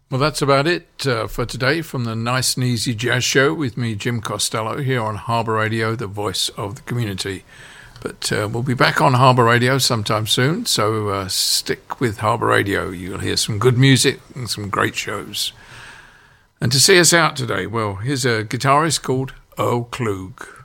Well, that's about it for today from the Nice and Easy Jazz Show with me, Jim Costello, here on Harbour Radio, the voice of the community. But we'll be back on Harbour Radio sometime soon, so stick with Harbour Radio. You'll hear some good music and some great shows. And to see us out today, well, here's a guitarist called Earl Klug.